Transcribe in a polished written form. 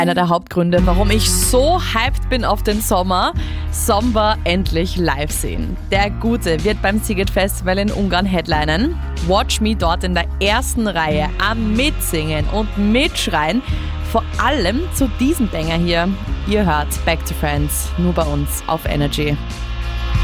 Einer der Hauptgründe, warum ich so hyped bin auf den Sommer, Zomba endlich live sehen. Der Gute wird beim Sziget Festival in Ungarn headlinen. Watch me dort in der ersten Reihe am Mitsingen und Mitschreien. Vor allem zu diesem Banger hier. Ihr hört Back to Friends, nur bei uns auf Energy.